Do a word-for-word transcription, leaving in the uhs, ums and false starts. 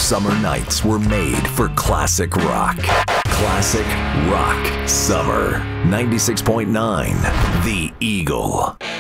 summer nights were made for classic rock. Classic Rock Summer. ninety-six point nine The Eagle.